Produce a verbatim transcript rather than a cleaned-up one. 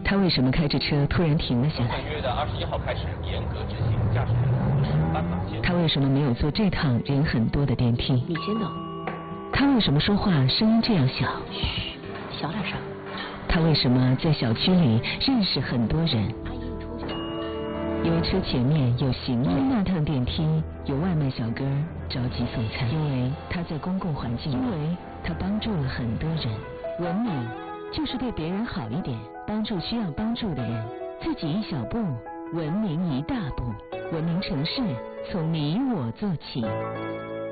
他为什么开着车突然停了下来？ 本月的二十一号开始严格执行驾驶人无视斑马线。 他为什么没有坐这趟人很多的电梯？ 你先走。 他为什么说话声音这样小？ 嘘，小点声。 他为什么在小区里认识很多人？ 阿姨，你出去。 因为车前面有行人，那趟电梯有外卖小哥着急送餐，因为他在公共环境，因为他帮助了很多人。文明就是对别人好一点，帮助需要帮助的人，自己一小步，文明一大步。文明城市从你我做起。